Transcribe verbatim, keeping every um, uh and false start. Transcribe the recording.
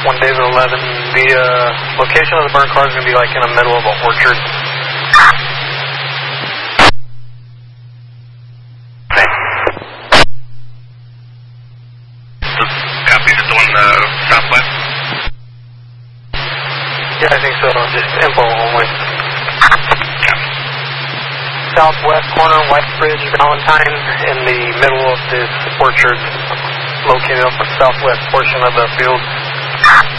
one David eleven. The uh, location of the burnt car is going to be like in the middle of an orchard. Copy, just the one uh, southwest? Yeah, I think so. Just info only. Copy. Southwest corner, Whitebridge, Valentine, in the middle of this orchard, located on the southwest portion of the field.